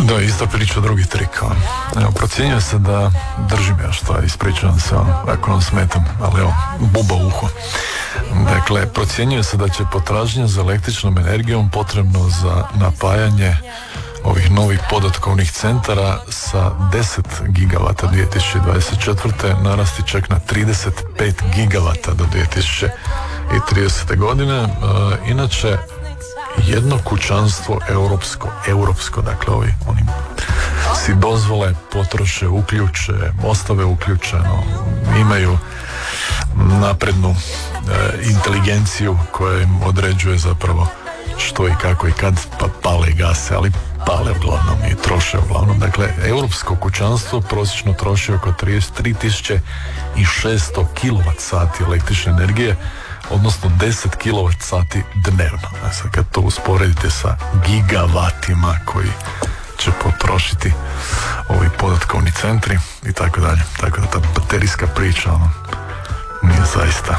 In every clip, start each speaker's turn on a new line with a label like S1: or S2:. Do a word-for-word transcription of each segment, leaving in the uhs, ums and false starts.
S1: Da, isto priča drugi trik. Evo, procjenjuje se da, držim ja što je, ispričavam se ako vam smetam, ali evo, buba uho. Dakle, procjenjuje se da će potražnja za električnom energijom potrebno za napajanje ovih novih podatkovnih centara sa deset gigavata dvije tisuće dvadeset četvrte narasti čak na trideset pet gigavata do dvije tisuće tridesete godine. E, inače, jedno kućanstvo europsko, europsko, dakle ovi, oni si dozvole, potroše, uključe, ostave uključeno, imaju naprednu e, inteligenciju koja im određuje zapravo što i kako i kad, pa pale i gase, ali pale uglavnom i troše uglavnom. Dakle, europsko kućanstvo prosječno troši oko trideset tri tisuće šesto kilovat sati električne energije, odnosno deset kilovat sati dnevno. A sad kad to usporedite sa gigavatima koji će potrošiti ovi podatkovni centri i tako dalje. Tako da ta baterijska priča, ono, nije zaista,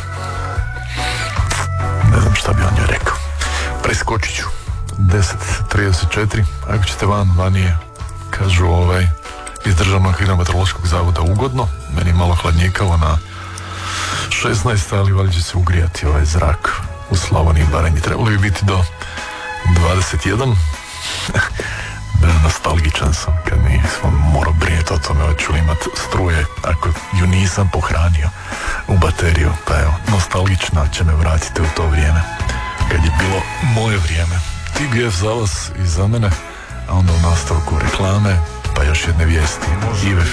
S1: ne znam šta bi on joj rekao. Preskočit ću. deset trideset četiri, ako ćete van, van je, kažu ovaj, iz Državnog hidrometeorološkog zavoda ugodno, meni je malo hladnjekavo na šesnaest, ali valjda će se ugrijati ovaj zrak u Slavoniji i Baranji. Trebalo bi biti do dvadeset jedan. Da, nostalgičan sam kad nisam morao brinjeti o tome, hoću li imati struje ako ju nisam pohranio u bateriju. Pa evo, nostalgično će me vratiti u to vrijeme kad je bilo moje vrijeme. T G F za vas i za mene, a onda u nastavku reklame, pa još jedne vijesti. Ive